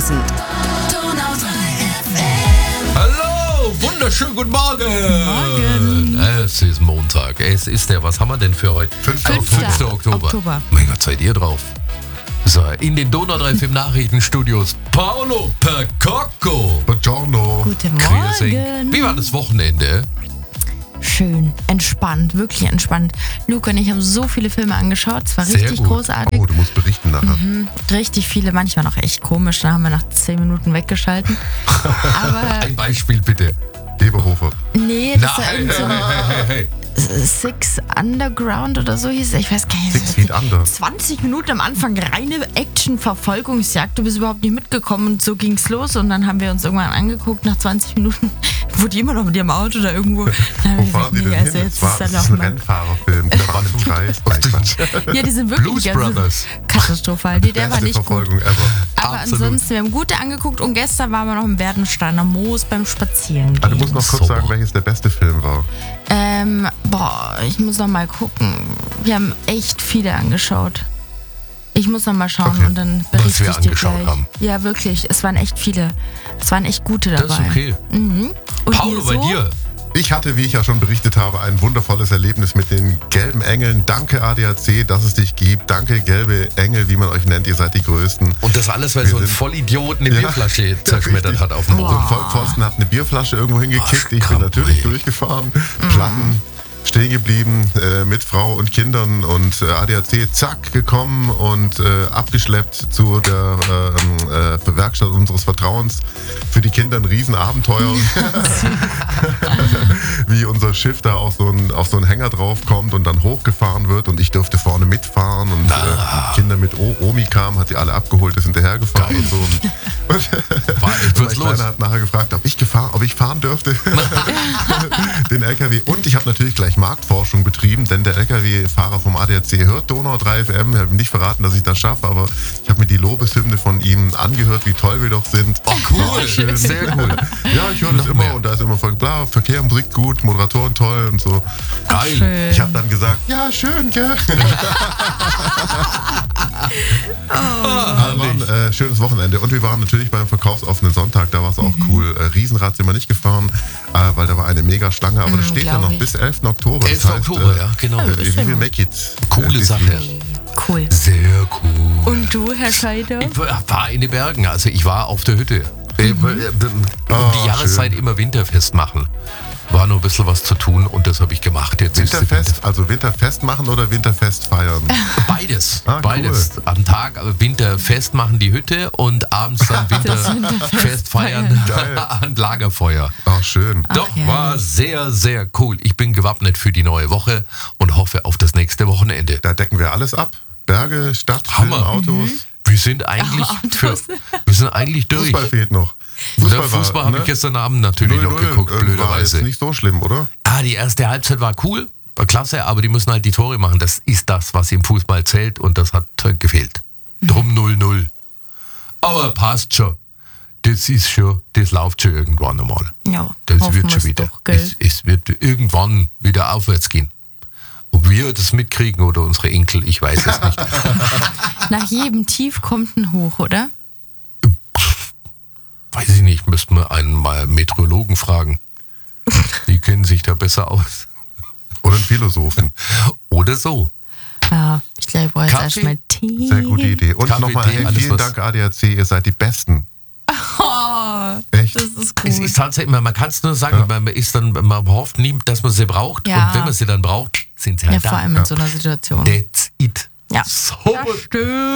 Sandhausen. Hallo, wunderschönen guten Morgen. Morgen. Es ist Montag. Es ist was haben wir denn für heute? 5. Oktober. Mein Gott, seid ihr drauf? So, in den Donau 3 FM Nachrichtenstudios Paolo Percocco. Buongiorno. Guten Grüßing. Morgen. Wie war das Wochenende? Schön, entspannt, wirklich entspannt. Luke und ich haben so viele Filme angeschaut. Es war Sehr richtig gut. großartig. Oh, du musst berichten nachher. Richtig viele, manchmal noch echt komisch. Da haben wir nach 10 Minuten weggeschalten. Aber Ein Beispiel bitte. Eberhofer. nee, das war irgend so hey. Six Underground oder so hieß es. Ich weiß gar nicht. 6 Feet Under. 20 Minuten am Anfang reine Action-Verfolgungsjagd. Du bist überhaupt nicht mitgekommen und so ging's los. Und dann haben wir uns irgendwann angeguckt. Nach 20 Minuten wurde die immer noch mit ihrem Auto oder irgendwo. Dann Wo fahren die denn hin? jetzt Das ist dann ist noch ein mal. Rennfahrerfilm. Der war im Kreis. Nein, Quatsch. Ja, die sind wirklich Blues Brothers. katastrophal. Der war Beste nicht gut. Verfolgung ever. Aber Absolut. ansonsten, wir haben gute angeguckt und gestern waren wir noch im Werdensteiner Moos beim Spazieren. Ah, du musst noch kurz Sauber. sagen, welches der beste Film war. Ich muss noch mal gucken. Wir haben echt viele angeschaut. Ich muss noch mal schauen Okay. und dann Was berichte wir ich dir angeschaut gleich. haben. Ja, wirklich. Es waren echt viele. Es waren echt gute dabei. Das ist okay. Und Paolo, ihr so? bei dir? Ich hatte, wie ich ja schon berichtet habe, ein wundervolles Erlebnis mit den gelben Engeln. Danke ADAC, dass es dich gibt. Danke gelbe Engel, wie man euch nennt. Ihr seid die Größten. Und das alles, weil Wir so ein sind- Vollidiot eine Ja. Bierflasche zerschmettert Richtig. hat auf dem So Boden. ein Vollpfosten hat eine Bierflasche irgendwo hingekickt. Ich bin Kampri. natürlich durchgefahren. Platten. Stehen geblieben mit Frau und Kindern und ADAC zack gekommen und abgeschleppt zu der Werkstatt unseres Vertrauens. Für die Kinder ein Riesenabenteuer. Wie unser Schiff da auf so einen Hänger drauf kommt und dann hochgefahren wird und ich durfte vorne mitfahren und Kinder mit Omi kamen, hat sie alle abgeholt, ist hinterhergefahren Geil. und so. Und War echt mein was los. Kleiner hat nachher gefragt, ob ich fahren dürfte. Den LKW. Und ich habe natürlich gleich Marktforschung betrieben, denn der LKW-Fahrer vom ADAC hört Donau 3 FM. Ich habe ihm nicht verraten, dass ich das schaffe, aber ich habe mir die Lobeshymne von ihm angehört, wie toll wir doch sind. Oh, cool. Sehr cool. Ja, ich höre das Noch immer mehr. und da ist immer voll bla, Verkehr, Musik gut, Moderatoren toll und so. Geil. Schön. Ich habe dann gesagt, ja, schön, gell? War ein schönes Wochenende und wir waren natürlich beim verkaufsoffenen Sonntag, da war es auch cool. Riesenrad sind wir nicht gefahren, weil da war eine mega Schlange, aber das steht ja glaub noch ich. bis 11. Oktober. 11. Das heißt, Oktober, ja, genau. We will make it. Coole this Sache. year. Cool. Sehr cool. Und du, Herr Scheider? Ich war in den Bergen, also ich war auf der Hütte. Um die Jahreszeit schön. immer Winterfest machen. War noch ein bisschen was zu tun und das habe ich gemacht. Jetzt ist die Winterfest, also Winterfest machen oder Winterfest feiern? Beides. Ah, Beides. Am Tag Winterfest machen die Hütte und abends dann Winterfest feiern an Lagerfeuer. Ach, schön. Doch, herrlich. war sehr, sehr cool. Ich bin gewappnet für die neue Woche und hoffe auf das nächste Wochenende. Da decken wir alles ab. Berge, Stadt, Film, Hammer. Autos. Wir sind eigentlich, wir sind eigentlich durch. Fußball fehlt noch. Fußball habe ich gestern Abend natürlich noch geguckt, War jetzt blöderweise. nicht so schlimm, oder? Die erste Halbzeit war cool, war klasse, aber die müssen halt die Tore machen. Das ist das, was im Fußball zählt und das hat gefehlt. Drum 0-0. Aber passt schon. Das läuft schon irgendwann einmal. Ja, Das hoffen wird schon wir's wieder. Doch, gell? Es wird irgendwann wieder aufwärts gehen. Ob wir das mitkriegen oder unsere Enkel, ich weiß es nicht. Nach jedem Tief kommt ein Hoch, oder? Weiß ich nicht, müssten wir einen mal Meteorologen fragen. Die kennen sich da besser aus. Oder einen Philosophen. Oder so. Ja, ich glaube, ich brauche jetzt Kaffee? erstmal Tee. Sehr gute Idee. Und Kaffee, nochmal, Tee, hey, alles vielen was- Dank ADAC, ihr seid die Besten. Oh, Echt? das ist Es cool. ist tatsächlich, man kann es nur sagen, man hofft nie, dass man sie braucht. Ja. Und wenn man sie dann braucht, sind sie Ja, halt vor da. allem in so einer Situation. That's it. Ja. So Ja, stimmt.